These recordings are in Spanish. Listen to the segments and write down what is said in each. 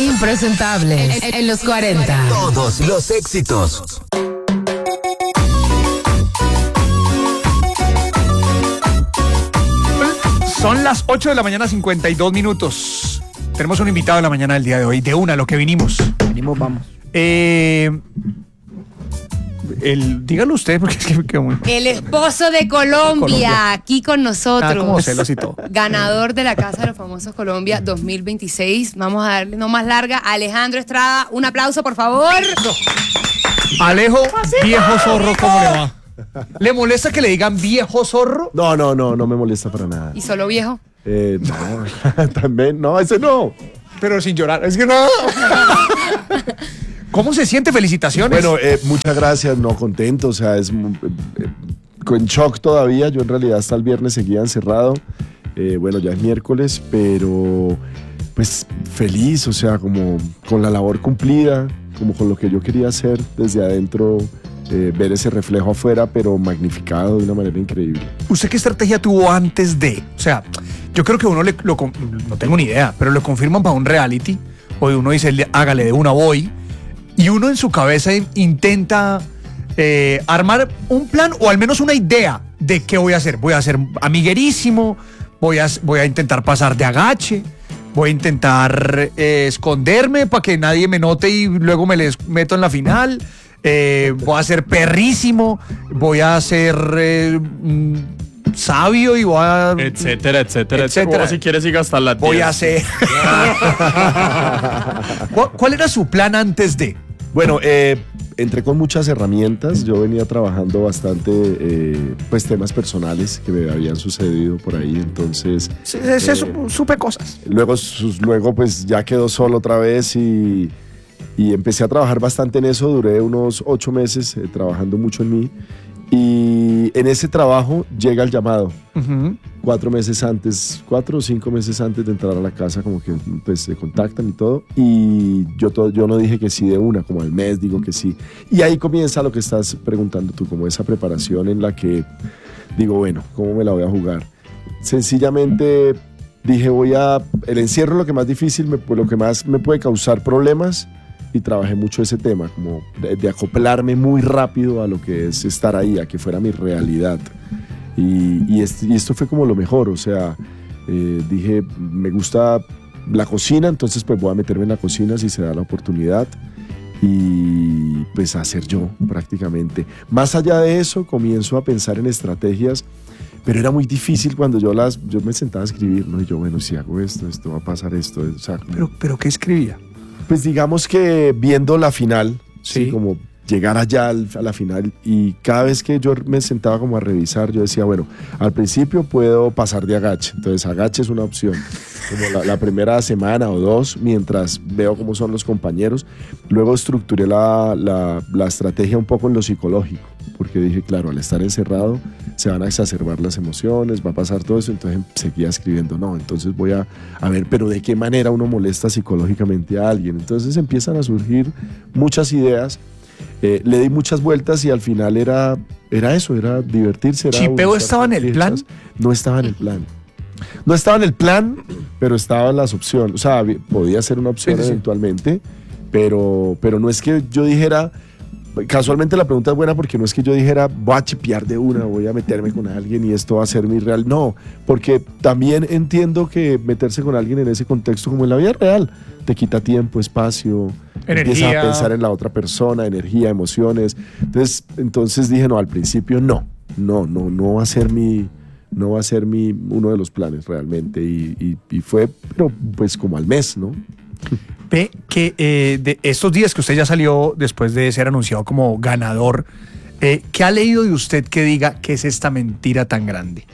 Impresentables en los 40. Todos los éxitos. Son las 8 de la mañana, 52 minutos. Tenemos un invitado en la mañana del día de hoy. De una, lo que vinimos. Vamos. Dígalo usted, porque es que me quedo muy... El esposo de Colombia, aquí con nosotros. como celos y todo. Ganador de la Casa de los Famosos Colombia 2026. Vamos a darle no más larga a Alejandro Estrada. Un aplauso, por favor. Alejo, viejo zorro, ¿cómo le va? ¿Le molesta que le digan viejo zorro? No me molesta para nada. ¿Y solo viejo? No, también, no, ese no. Pero sin llorar, es que no. ¿Cómo se siente? Felicitaciones. Bueno, muchas gracias, no, contento, o sea, con shock todavía. Yo en realidad hasta el viernes seguía encerrado. Bueno, ya es miércoles, pero pues feliz, o sea, como con la labor cumplida, como con lo que yo quería hacer desde adentro. Ver ese reflejo afuera, pero magnificado de una manera increíble. ¿Usted qué estrategia tuvo antes de? O sea, yo creo que uno no tengo ni idea, pero lo confirman para un reality, o uno dice, hágale de una voy, y uno en su cabeza intenta armar un plan, o al menos una idea de qué voy a hacer. Voy a ser amiguerísimo, voy a intentar pasar de agache, voy a intentar esconderme para que nadie me note y luego me les meto en la final. Voy a ser perrísimo, voy a ser sabio y voy a... Etcétera. O si quieres ir hasta la 10. Voy a ser... ¿Cuál era su plan antes de? Bueno, entré con muchas herramientas. Yo venía trabajando bastante pues temas personales que me habían sucedido por ahí, entonces... supe cosas. Luego pues ya quedó solo otra vez y empecé a trabajar bastante en eso. Duré unos 8 meses trabajando mucho en mí, y en ese trabajo llega el llamado. 4 o 5 meses antes de entrar a la casa, como que pues se contactan y todo, y yo no dije que sí de una, como al mes digo que sí, y ahí comienza lo que estás preguntando tú, como esa preparación en la que digo, bueno, ¿cómo me la voy a jugar? Sencillamente dije, el encierro es lo que más difícil, lo que más me puede causar problemas, y trabajé mucho ese tema, como de acoplarme muy rápido a lo que es estar ahí, a que fuera mi realidad. Y esto fue como lo mejor, o sea, dije, me gusta la cocina, entonces pues voy a meterme en la cocina si se da la oportunidad, y pues a hacer yo prácticamente. Más allá de eso, comienzo a pensar en estrategias, pero era muy difícil cuando yo me sentaba a escribir, ¿no? Y yo, bueno, si hago esto va a pasar esto. O sea, ¿Pero qué escribía? Pues digamos que viendo la final, sí, como llegar allá a la final, y cada vez que yo me sentaba como a revisar, yo decía, bueno, al principio puedo pasar de agache, entonces agache es una opción, como la primera semana o 2, mientras veo cómo son los compañeros. Luego estructuré la estrategia un poco en lo psicológico, porque dije, claro, al estar encerrado se van a exacerbar las emociones, va a pasar todo eso, entonces seguía escribiendo, entonces voy a ver, pero de qué manera uno molesta psicológicamente a alguien. Entonces empiezan a surgir muchas ideas. Le di muchas vueltas y al final era eso, era divertirse. ¿Chipeo estaba en el plan? No estaba en el plan. No estaba en el plan, pero estaba en las opciones. O sea, podía ser una opción eventualmente, pero no es que yo dijera... Casualmente la pregunta es buena, porque no es que yo dijera, voy a chipear de una, voy a meterme con alguien y esto va a ser mi real. No, porque también entiendo que meterse con alguien en ese contexto, como en la vida real, te quita tiempo, espacio, energía. Empiezas a pensar en la otra persona, energía, emociones. Entonces dije, no, al principio no va a ser uno de los planes realmente, y fue, pero pues como al mes, ¿no? Ve que de estos días que usted ya salió después de ser anunciado como ganador, ¿qué ha leído de usted que diga qué es esta mentira tan grande?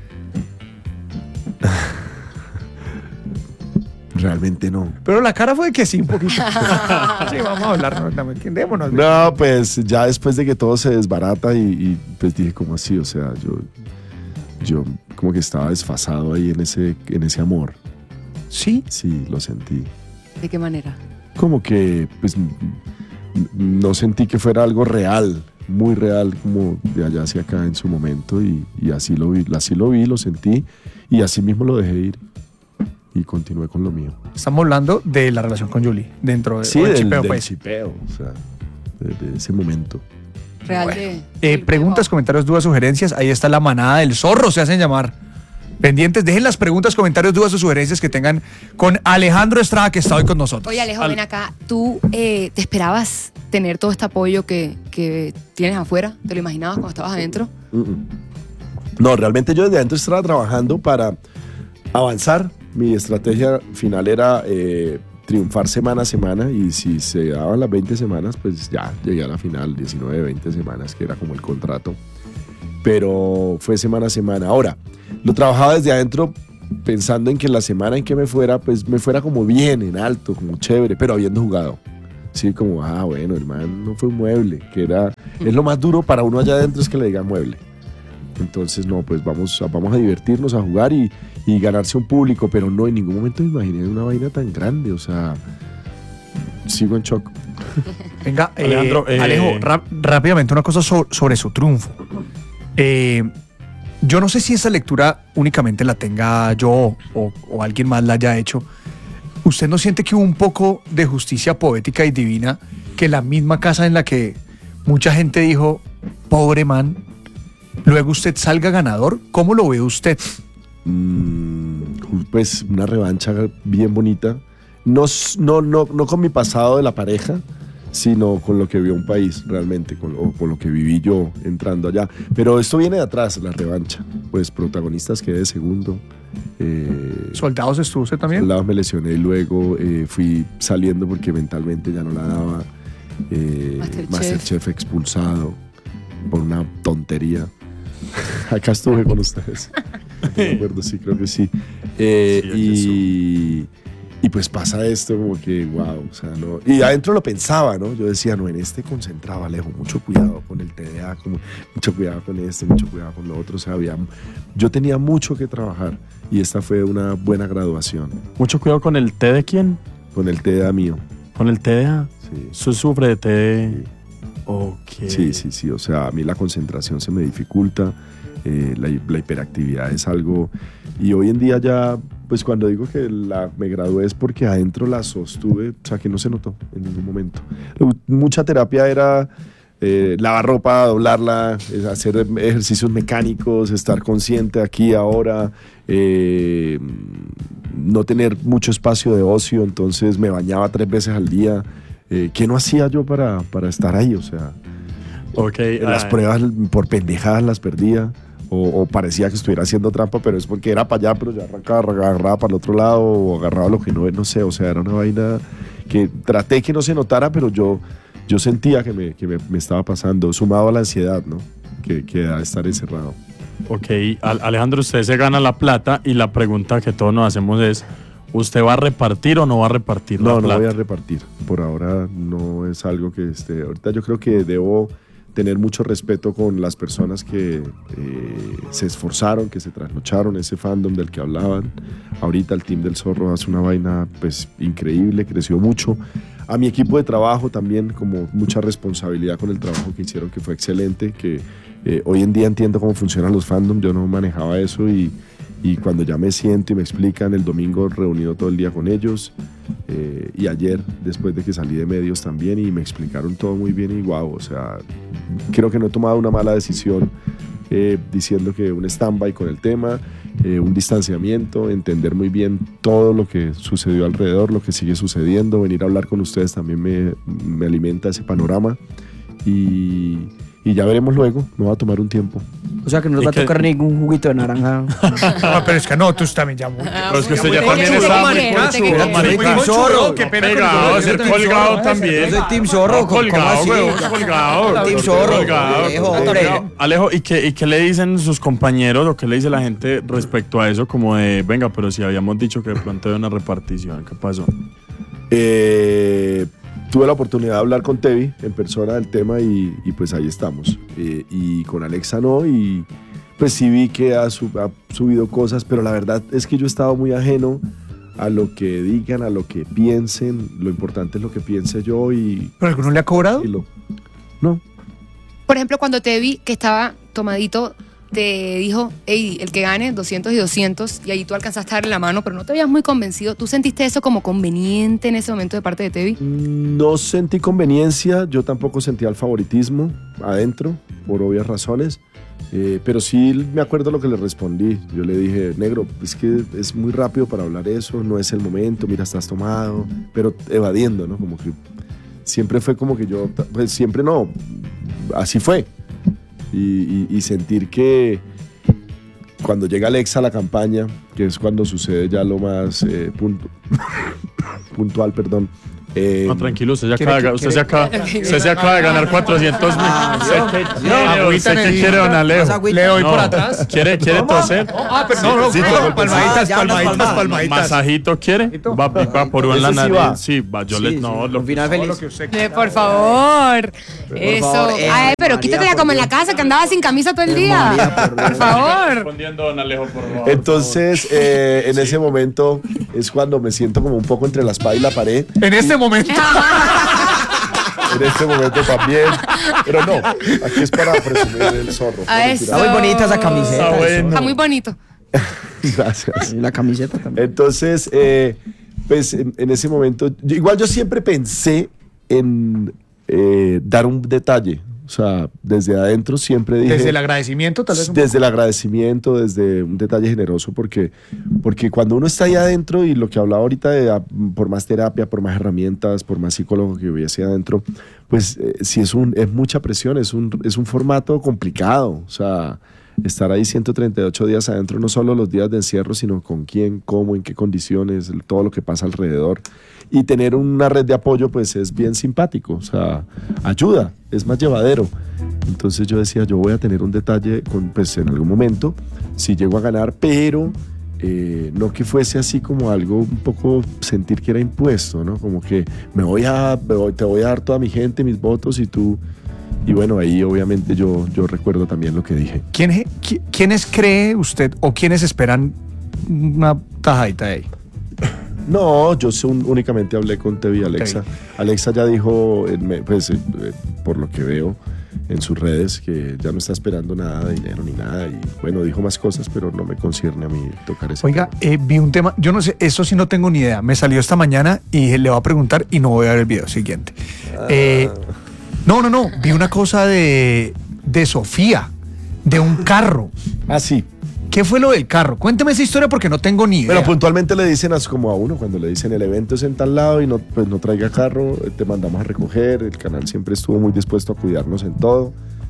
Realmente no. Pero la cara fue de que sí, un poquito. Sí, vamos a hablar, entendémonos. No, pues ya después de que todo se desbarata y pues dije, ¿cómo así? O sea, yo como que estaba desfasado ahí en ese amor. ¿Sí? Sí, lo sentí. ¿De qué manera? Como que pues no sentí que fuera algo real, muy real, como de allá hacia acá en su momento, y así lo vi, lo sentí, y así mismo lo dejé ir. y continué con lo mío. Estamos hablando de la relación con Julie, dentro de Sí, o el del chipeo, del pues. chipeo, o sea, de ese momento. Real Bueno. de Preguntas, comentarios, dudas, sugerencias. Ahí está la manada del zorro, se hacen llamar. Pendientes, dejen las preguntas, comentarios, dudas o sugerencias que tengan con Alejandro Estrada, que está hoy con nosotros. Oye, Alejo, ven acá. ¿Tú te esperabas tener todo este apoyo que tienes afuera? ¿Te lo imaginabas cuando estabas adentro? No, realmente yo desde adentro estaba trabajando para avanzar. Mi estrategia final era triunfar semana a semana, y si se daban las 20 semanas, pues ya llegué a la final, 19, 20 semanas, que era como el contrato. Pero fue semana a semana. Ahora, lo trabajaba desde adentro pensando en que la semana en que me fuera, pues me fuera como bien, en alto, como chévere, pero habiendo jugado. Sí, como, bueno, el man no fue un mueble, es lo más duro para uno allá adentro, es que le digan mueble. Entonces, no, pues vamos a divertirnos, a jugar y ganarse un público, pero no, en ningún momento me imaginé una vaina tan grande, o sea, sigo en shock. Venga, Alejandro, Alejo, rápidamente una cosa sobre su triunfo. Yo no sé si esa lectura únicamente la tenga yo o alguien más la haya hecho. ¿Usted no siente que hubo un poco de justicia poética y divina, que la misma casa en la que mucha gente dijo, pobre man, luego usted salga ganador? ¿Cómo lo ve usted? Pues una revancha bien bonita. No con mi pasado de la pareja, sino con lo que vio un país realmente, con lo que viví yo entrando allá. Pero esto viene de atrás, la revancha. Pues protagonistas quedé de segundo. ¿Soldados estuvo usted también? Soldados me lesioné y luego fui saliendo porque mentalmente ya no la daba. Masterchef expulsado por una tontería. Acá estuve con ustedes. No me acuerdo, sí, creo que sí. Y pues pasa esto como que, wow, o sea, no. Y adentro lo pensaba, ¿no? Yo decía, no, en este concentraba, Alejo, mucho cuidado con el TDA, mucho cuidado con esto, mucho cuidado con lo otro. O sea, yo tenía mucho que trabajar y esta fue una buena graduación. Mucho cuidado con el té de quién. Con el TDA mío. ¿Con el TDA? Sí. ¿Usted sufre de té? Sí. Ok. Sí. O sea, a mí la concentración se me dificulta. La hiperactividad es algo. Y hoy en día ya, pues cuando digo que me gradué es porque adentro la sostuve, o sea, que no se notó en ningún momento. Mucha terapia era lavar ropa, doblarla, hacer ejercicios mecánicos, estar consciente aquí, ahora, no tener mucho espacio de ocio, entonces me bañaba 3 veces al día. ¿Qué no hacía yo para estar ahí? O sea, las pruebas por pendejadas las perdía. O parecía que estuviera haciendo trampa, pero es porque era para allá, pero ya agarraba para el otro lado, o agarraba lo que no sé, o sea, era una vaina que traté que no se notara, pero yo sentía que me estaba pasando, sumado a la ansiedad, ¿no? Que da estar encerrado. Ok, Alejandro, usted se gana la plata y la pregunta que todos nos hacemos es, ¿usted va a repartir o no va a repartir la plata? No voy a repartir, por ahora no es algo que ahorita yo creo que debo tener mucho respeto con las personas que se esforzaron, que se trasnocharon, ese fandom del que hablaban. Ahorita el Team del Zorro hace una vaina pues increíble, creció mucho. A mi equipo de trabajo también, como mucha responsabilidad con el trabajo que hicieron, que fue excelente, que hoy en día entiendo cómo funcionan los fandoms, yo no manejaba eso y cuando ya me siento y me explican, el domingo reunido todo el día con ellos, y ayer después de que salí de medios también, y me explicaron todo muy bien y wow, o sea, creo que no he tomado una mala decisión diciendo que un stand-by con el tema, un distanciamiento, entender muy bien todo lo que sucedió alrededor, lo que sigue sucediendo, venir a hablar con ustedes también me alimenta ese panorama y ya veremos luego, me va a tomar un tiempo. O sea que no nos va a tocar ningún juguito de naranja. No, pero es que no, tú también ya muy... Pero es que usted ya también está muy Team Zorro, qué pena. pegado, ser colgado también. Yo soy Team Zorro. Colgado, huevón, colgado. Team Zorro. Alejo, ¿y qué le dicen sus compañeros o qué le dice la gente respecto a eso? Como de, venga, pero si habíamos dicho que de pronto había una repartición, ¿qué pasó? Tuve la oportunidad de hablar con Tevi en persona del tema y pues ahí estamos. Y con Alexa no, y pues sí vi que ha subido cosas, pero la verdad es que yo he estado muy ajeno a lo que digan, a lo que piensen. Lo importante es lo que piense yo y... ¿Pero alguno le ha cobrado? No. Por ejemplo, cuando te vi que estaba tomadito, te dijo, hey, el que gane 200 y 200, y ahí tú alcanzaste a darle la mano, pero no te veías muy convencido. ¿Tú sentiste eso como conveniente en ese momento de parte de Tevi? No sentí conveniencia, yo tampoco sentía el favoritismo adentro, por obvias razones. Pero sí me acuerdo lo que le respondí. Yo le dije, negro, es que es muy rápido para hablar eso, no es el momento, mira, estás tomado, pero evadiendo, ¿no? Como que siempre fue como que yo, pues siempre no, así fue. Y sentir que cuando llega Alexa a la campaña, que es cuando sucede ya lo más puntual, perdón. No, tranquilo, usted se acaba de ganar 400 mil. Usted qué quiere, don Alejo. Le doy por atrás. ¿Quiere toser? No, palmaditas. ¿Masajito quiere? Va por un Ese sí nariz. va. Sí, va, yo le... No, lo final feliz. Por favor. Eso. favor, Ay, pero María, quítatela como en la casa, que andaba sin camisa todo el día. María, por favor. respondiendo, don Alejo, por favor. Entonces, en ese momento es cuando me siento como un poco entre la espada y la pared. En este momento. En este momento también. Pero no, aquí es para presumir el zorro. A eso. Está muy bonita esa camiseta. Está bueno. Está muy bonito. Gracias. Y la camiseta también. Entonces, pues en ese momento, igual yo siempre pensé en dar un detalle. O sea, desde adentro siempre dije... Desde el agradecimiento, tal vez. Desde el agradecimiento, desde un detalle generoso, porque cuando uno está ahí adentro, y lo que hablaba ahorita de por más terapia, por más herramientas, por más psicólogo que hubiese adentro, pues sí es mucha presión, es un formato complicado. O sea, estar ahí 138 días adentro, no solo los días de encierro, sino con quién, cómo, en qué condiciones, todo lo que pasa alrededor. Y tener una red de apoyo, pues es bien simpático, o sea, ayuda, es más llevadero. Entonces yo decía, yo voy a tener un detalle pues en algún momento, si llego a ganar, pero no que fuese así como algo un poco sentir que era impuesto, ¿no? Como que te voy a dar toda mi gente, mis votos y tú... Y bueno, ahí obviamente yo recuerdo también lo que dije. ¿Quiénes cree usted o quiénes esperan una tajadita de ahí? No, yo únicamente hablé con Tevi y Alexa. Tevi. Alexa ya dijo, pues, por lo que veo en sus redes, que ya no está esperando nada de dinero ni nada. Y bueno, dijo más cosas, pero no me concierne a mí tocar ese Oiga, tema. vi un tema, yo no sé, esto sí no tengo ni idea. Me salió esta mañana y dije, le voy a preguntar y no voy a ver el video siguiente. No, vi una cosa de Sofía, de un carro. Ah, sí. ¿Qué fue lo del carro? Cuénteme esa historia porque no tengo ni idea. Pero puntualmente le dicen como a uno, cuando le dicen el evento es en tal lado y no traiga carro, te mandamos a recoger. El canal siempre estuvo muy dispuesto a cuidarnos en todo.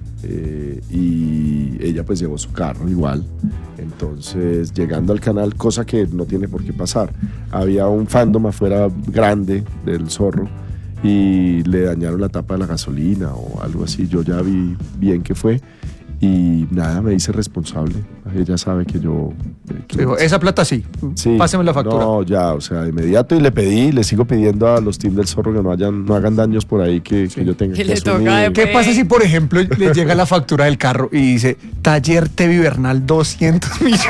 Y ella pues llevó su carro igual. Entonces, llegando al canal, cosa que no tiene por qué pasar, había un fandom afuera grande del zorro y le dañaron la tapa de la gasolina o algo así. Yo ya vi bien qué fue. Y nada, me hice responsable. Ella sabe que yo... Dijo, esa plata sí. Páseme la factura. No, ya, o sea, de inmediato. Y le sigo pidiendo a los teams del zorro que no hagan daños por ahí que yo tenga que le asumir. toca de- ¿Qué pasa si, por ejemplo, le llega la factura del carro y dice, taller Tevi Bernal 200 millones?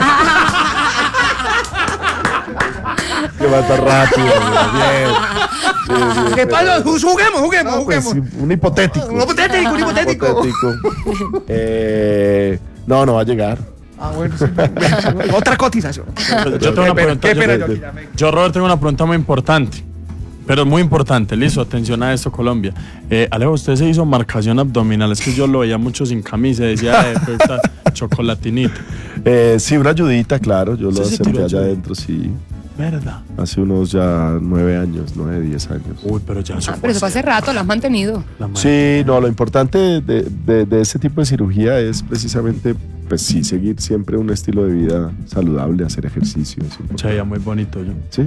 Que mata rápido. Bien. ¿Qué pasa? Juguemos. Pues, un hipotético. Un hipotético. No va a llegar. Ah, bueno, sí. Otra cotización. Yo tengo una pregunta. Qué pena, Yo, Robert, tengo una pregunta muy importante. Pero muy importante, listo, atención a esto, Colombia. Alejo, usted se hizo marcación abdominal, es que yo lo veía mucho sin camisa, decía, pues, esta chocolatinita. Sí, una ayudita, claro. Yo lo ¿Usted se acepté tiró allá ayuda? adentro, sí. ¿Verdad? Hace unos ya 9 10 años. Uy, pero ya eso Pero eso fue hace rato, lo has mantenido. la madre. Sí, no, lo importante de ese tipo de cirugía es precisamente, pues sí, seguir siempre un estilo de vida saludable, hacer ejercicio. Es importante. Se veía muy bonito yo. Sí.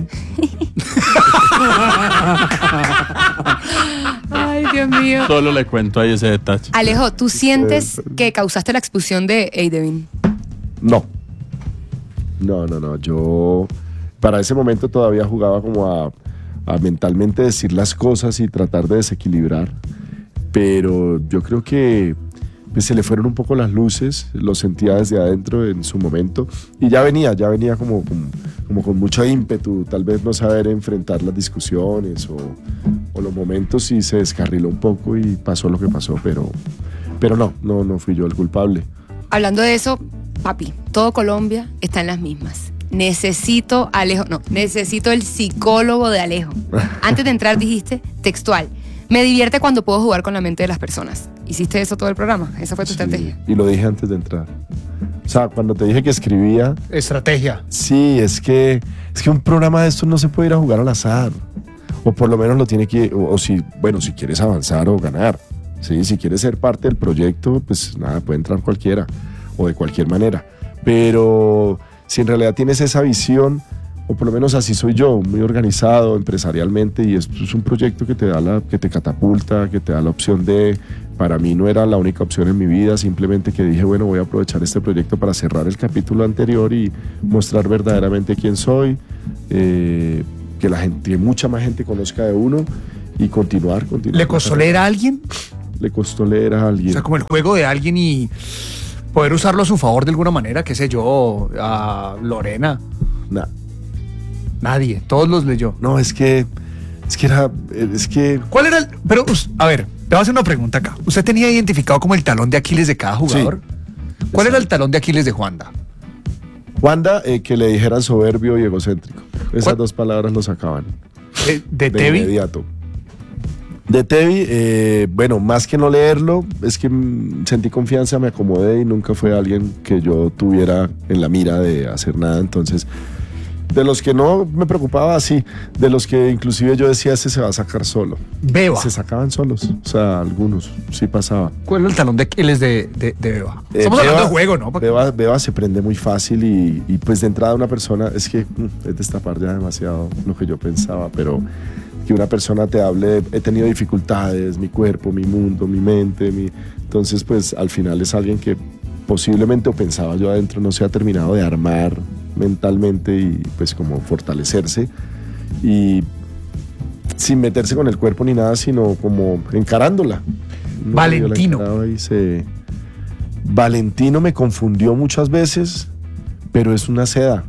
Ay, Dios mío. Solo le cuento ahí ese detalle. Alejo, ¿tú sientes que causaste la expulsión de Eidevin? No. Yo para ese momento todavía jugaba como a mentalmente decir las cosas y tratar de desequilibrar. Pero yo creo que pues, se le fueron un poco las luces, lo sentía desde adentro en su momento. Y ya venía como con mucho ímpetu, tal vez no saber enfrentar las discusiones o los momentos, y se descarriló un poco y pasó lo que pasó. Pero no fui yo el culpable. Hablando de eso, papi, todo Colombia está en las mismas. Necesito el psicólogo de Alejo. Antes de entrar dijiste, textual, me divierte cuando puedo jugar con la mente de las personas. ¿Hiciste eso todo el programa? ¿Esa fue tu estrategia? Y lo dije antes de entrar. O sea, cuando te dije que escribía... Estrategia. Sí, es que un programa de estos no se puede ir a jugar al azar. O por lo menos lo tiene que... O si quieres avanzar o ganar. ¿Sí? Si quieres ser parte del proyecto, pues nada, puede entrar cualquiera. O de cualquier manera. Pero si en realidad tienes esa visión, o por lo menos así soy yo, muy organizado empresarialmente, y esto es un proyecto que que te catapulta, que te da la opción de... Para mí no era la única opción en mi vida, simplemente que dije, bueno, voy a aprovechar este proyecto para cerrar el capítulo anterior y mostrar verdaderamente quién soy, que mucha más gente conozca de uno y continuar. ¿Le costó leer a alguien? Le costó leer a alguien. O sea, como el juego de alguien y poder usarlo a su favor de alguna manera, qué sé yo, a Lorena. Nadie, todos los leyó. No, es que... ¿Cuál era el...? Pero, a ver, te voy a hacer una pregunta acá. ¿Usted tenía identificado como el talón de Aquiles de cada jugador? Sí. ¿Cuál era el talón de Aquiles de Juanda? Juanda, que le dijeran soberbio y egocéntrico. Esas dos palabras lo sacaban. ¿De Tevi? Inmediato. De Tevi, bueno, más que no leerlo, es que sentí confianza, me acomodé y nunca fue alguien que yo tuviera en la mira de hacer nada. Entonces, de los que no me preocupaba, sí. De los que inclusive yo decía, ese se va a sacar solo. Beba. Se sacaban solos. O sea, algunos sí pasaba. ¿Cuál era el talón de Aquiles de Beba? Estamos hablando de juego, ¿no? Beba se prende muy fácil y pues de entrada una persona, es que es destapar ya demasiado lo que yo pensaba, pero que una persona te hable, he tenido dificultades, mi cuerpo, mi mundo, mi mente, entonces pues al final es alguien que posiblemente, o pensaba yo adentro, no se ha terminado de armar mentalmente y pues como fortalecerse y sin meterse con el cuerpo ni nada, sino como encarándola. Valentino. Valentino me confundió muchas veces, pero es una seda.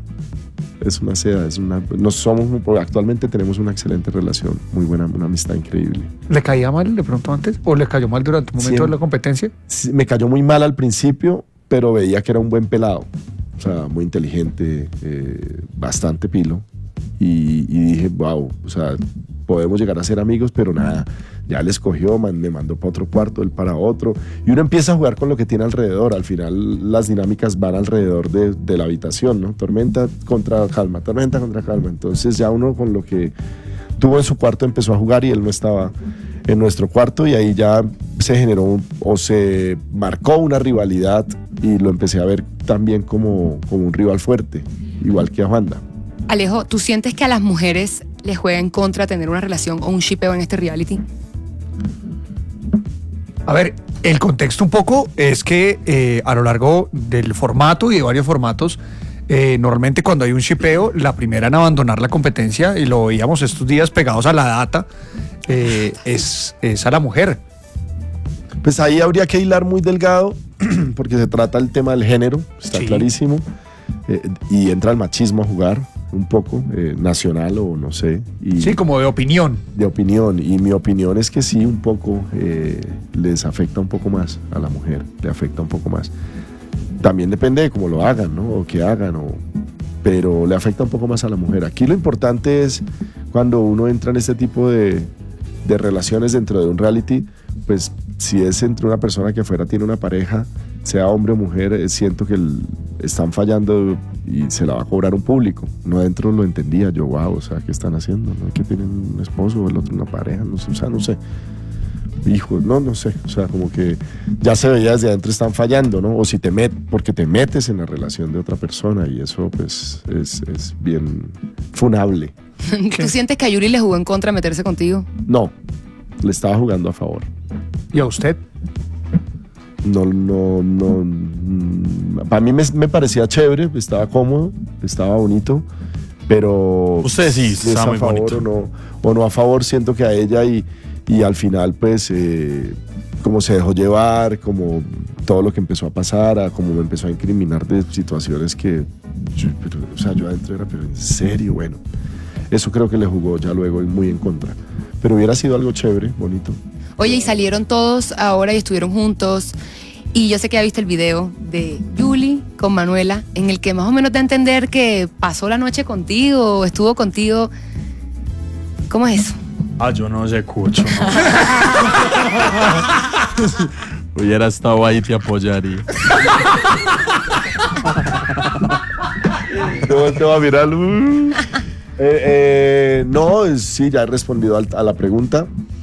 Actualmente tenemos una excelente relación, muy buena, una amistad increíble. ¿Le caía mal de pronto antes? ¿O le cayó mal durante un momento de la competencia? Sí, me cayó muy mal al principio, pero veía que era un buen pelado. O sea, muy inteligente, bastante pilo. Y dije, wow, o sea, podemos llegar a ser amigos, pero nada, ya él escogió, me mandó para otro cuarto, él para otro. Y uno empieza a jugar con lo que tiene alrededor. Al final las dinámicas van alrededor de la habitación, ¿no? Tormenta contra calma, tormenta contra calma. Entonces ya uno con lo que tuvo en su cuarto empezó a jugar y él no estaba en nuestro cuarto, y ahí ya se generó se marcó una rivalidad y lo empecé a ver también como un rival fuerte, igual que a Juanda. Alejo, ¿tú sientes que a las mujeres les juega en contra tener una relación o un shippeo en este reality? A ver, el contexto un poco es que a lo largo del formato y de varios formatos, normalmente cuando hay un shippeo, la primera en abandonar la competencia, y lo veíamos estos días pegados a la data, es a la mujer. Pues ahí habría que hilar muy delgado, porque se trata el tema del género, está clarísimo, y entra el machismo a jugar un poco, nacional o no sé. Sí, como de opinión. De opinión, y mi opinión es que sí, un poco les afecta un poco más a la mujer, le afecta un poco más. También depende de cómo lo hagan, ¿no? O qué hagan, pero le afecta un poco más a la mujer. Aquí lo importante es cuando uno entra en este tipo de relaciones dentro de un reality, pues si es entre una persona que afuera tiene una pareja, sea hombre o mujer, siento que están fallando y se la va a cobrar un público. No adentro lo entendía yo, wow, o sea, ¿qué están haciendo? ¿No? ¿Que tienen un esposo o el otro una pareja? No sé, o sea, no sé. Hijo, no sé, o sea, como que ya se veía desde adentro están fallando, ¿no? O si porque te metes en la relación de otra persona, y eso pues es bien funable. ¿Tú sientes que a Yuri le jugó en contra meterse contigo? No, le estaba jugando a favor. ¿Y a usted? No, para mí me parecía chévere, estaba cómodo, estaba bonito, pero usted sí estaba muy bonito. O no a favor, siento que a ella y al final pues como se dejó llevar, como todo lo que empezó a pasar, como me empezó a incriminar de situaciones que yo adentro era, pero en serio, bueno, eso creo que le jugó ya luego muy en contra, pero hubiera sido algo chévere, bonito. Oye, y salieron todos ahora y estuvieron juntos, y yo sé que ya viste el video de Yuli con Manuela, en el que más o menos da a entender que pasó la noche contigo, estuvo contigo. ¿Cómo es eso? Yo no sé, Cucho. Hubiera estado ahí, te apoyaría. Te va a mirar. No, sí, ya he respondido a la pregunta.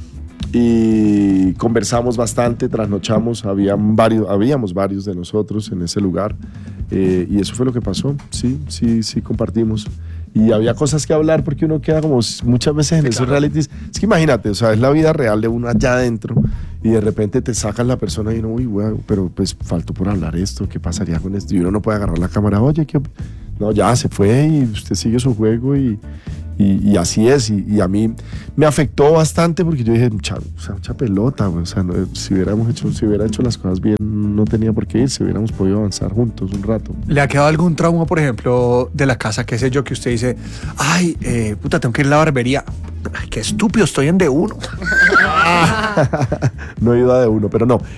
Y conversamos bastante, trasnochamos, habíamos varios de nosotros en ese lugar. Y eso fue lo que pasó. Sí, compartimos. Y había cosas que hablar porque uno queda como muchas veces en esos realities. Es que imagínate, o sea, es la vida real de uno allá adentro y de repente te sacas la persona y uno, uy, bueno, pero pues faltó por hablar esto, ¿qué pasaría con esto? Y uno no puede agarrar la cámara, oye, no, ya se fue y usted sigue su juego y así es. Y a mí me afectó bastante porque yo dije, mucha pelota, o sea, si hubiera hecho las cosas bien, no tenía por qué irse, hubiéramos podido avanzar juntos un rato. ¿Le ha quedado algún trauma, por ejemplo, de la casa, qué sé yo, que usted dice, ay, puta, tengo que ir a la barbería? Ay, qué estúpido, estoy en D1. No he ido a D1, pero no.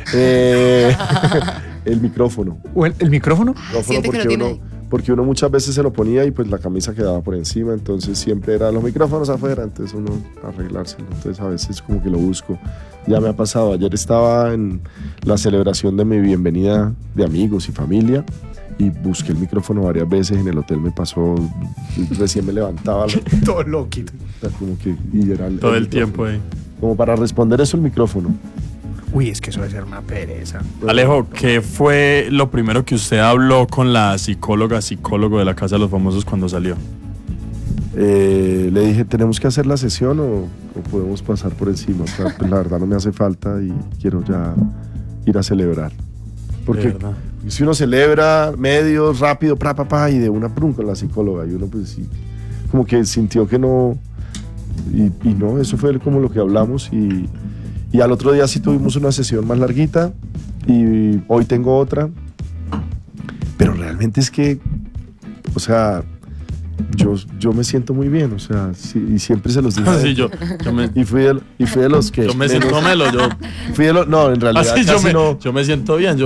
El micrófono. ¿O el micrófono? Siente que lo tiene ahí. Porque uno muchas veces se lo ponía y pues la camisa quedaba por encima, entonces siempre eran los micrófonos afuera, entonces uno arreglárselo, entonces a veces como que lo busco. Ya me ha pasado, ayer estaba en la celebración de mi bienvenida de amigos y familia y busqué el micrófono varias veces, en el hotel me pasó, recién me levantaba. Todo loquito. Como que, y era todo el tiempo ahí. Como para responder eso el micrófono. Uy, es que eso debe ser una pereza. Alejo, ¿qué fue lo primero que usted habló con la psicólogo de la Casa de los Famosos cuando salió? Le dije, ¿tenemos que hacer la sesión o podemos pasar por encima? O sea, pues, la verdad no me hace falta y quiero ya ir a celebrar. Porque si uno celebra medio, rápido, y de una prum con la psicóloga, y uno pues sí, como que sintió que no, y no, eso fue como lo que hablamos y al otro día sí tuvimos una sesión más larguita y hoy tengo otra, pero realmente es que, o sea, yo me siento muy bien, o sea, sí, y siempre se los dije. Sí, y fui de los que... Yo me siento melo, Fui de los... No, en realidad casi no. Yo me siento bien,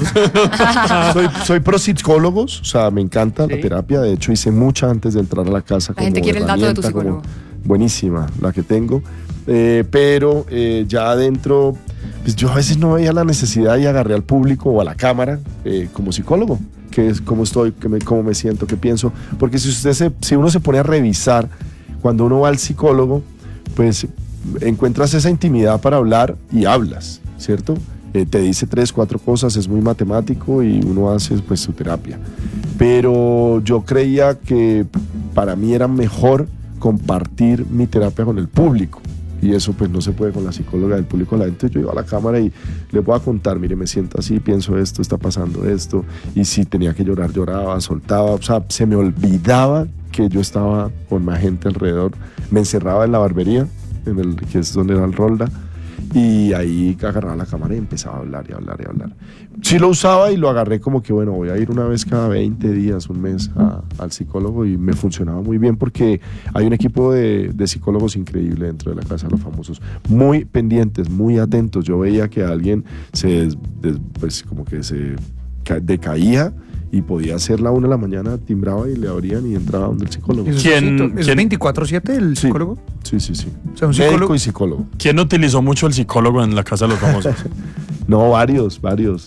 Soy pro psicólogos, o sea, me encanta la terapia, de hecho hice mucha antes de entrar a la casa. La gente quiere el dato de tu psicólogo. Buenísima la que tengo, pero ya adentro, pues yo a veces no veía la necesidad y agarré al público o a la cámara como psicólogo, que es cómo estoy, cómo me siento, qué pienso, porque si uno se pone a revisar, cuando uno va al psicólogo, pues encuentras esa intimidad para hablar y hablas, ¿cierto? Te dice 3, 4 cosas, es muy matemático y uno hace pues su terapia, pero yo creía que para mí era mejor compartir mi terapia con el público y eso pues no se puede con la psicóloga del público. La gente, yo iba a la cámara y les voy a contar, mire, me siento así, pienso esto, está pasando esto, y si tenía que llorar, lloraba, soltaba, o sea, se me olvidaba que yo estaba con más gente alrededor, me encerraba en la barbería, que es donde era el Rolda, y ahí agarraba la cámara y empezaba a hablar y hablar y hablar. Sí lo usaba y lo agarré como que, bueno, voy a ir una vez cada 20 días, un mes al psicólogo, y me funcionaba muy bien porque hay un equipo de psicólogos increíble dentro de la Casa de los Famosos, muy pendientes, muy atentos. Yo veía que alguien pues como que se decaía y podía ser la 1 de la mañana, timbraba y le abrían y entraba donde el psicólogo. ¿Quién 24/7 el psicólogo? Sí. O sea, un psicólogo. Médico y psicólogo. ¿Quién utilizó mucho el psicólogo en la Casa de los Famosos? No, varios,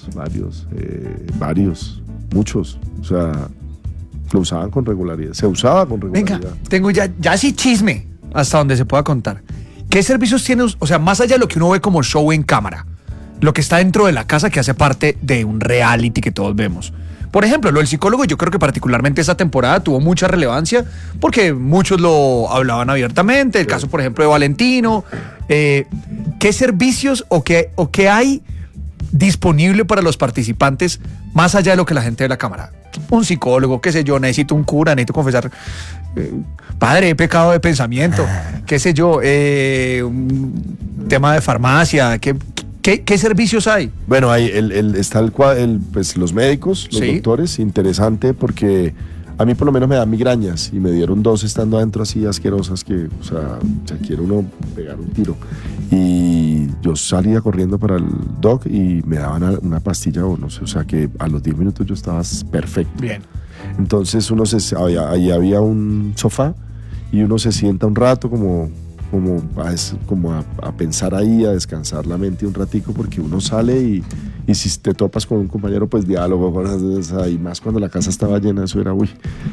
muchos. O sea, lo usaban con regularidad. Se usaba con regularidad. Venga, tengo ya sí chisme hasta donde se pueda contar. ¿Qué servicios tiene? O sea, más allá de lo que uno ve como show en cámara, lo que está dentro de la casa que hace parte de un reality que todos vemos. Por ejemplo, lo del psicólogo, yo creo que particularmente esta temporada tuvo mucha relevancia porque muchos lo hablaban abiertamente. El caso, por ejemplo, de Valentino. ¿Qué servicios o qué hay disponible para los participantes más allá de lo que la gente ve en la cámara? Un psicólogo, qué sé yo, necesito un cura, necesito confesar, padre, he pecado de pensamiento, qué sé yo, un tema de farmacia, ¿Qué servicios hay? Bueno, hay está pues, los médicos, los doctores, interesante porque a mí por lo menos me dan migrañas y me dieron 2 estando adentro así asquerosas que, o sea, quiere uno pegar un tiro. Y yo salía corriendo para el doc y me daban una pastilla o no sé, o sea que a los 10 minutos yo estaba perfecto. Bien. Entonces ahí había un sofá y uno se sienta un rato como a pensar ahí, a descansar la mente un ratico, porque uno sale y si te topas con un compañero, pues diálogo, y más cuando la casa estaba llena, eso era,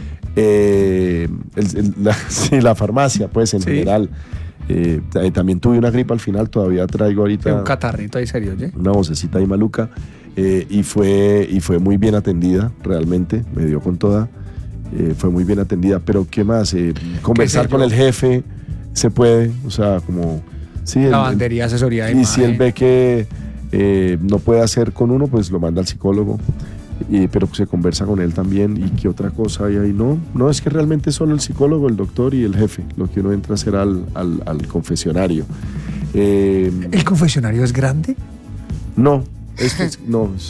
la farmacia, pues en general. También tuve una gripa al final, todavía traigo ahorita Un catarrito ahí serio, ¿oye? una vocecita ahí maluca, y fue muy bien atendida, realmente, me dio con toda, fue muy bien atendida, pero ¿qué más? Conversar con el jefe, se puede, o sea, como... Sí, Lavandería, asesoría de y si él imagen. ve que no puede hacer con uno, pues lo manda al psicólogo, pero se conversa con él también. ¿Y qué otra cosa hay ahí? No, es que realmente solo el psicólogo, el doctor y el jefe, lo que uno entra a hacer al confesionario. ¿El confesionario es grande? No, no,